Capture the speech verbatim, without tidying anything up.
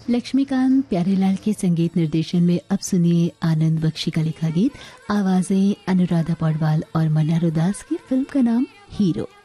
लक्ष्मीकांत प्यारेलाल के संगीत निर्देशन में अब सुनिए आनंद बख्शी का लिखा गीत। आवाजें अनुराधा पौडवाल और मन्नार उदास की। फिल्म का नाम हीरो।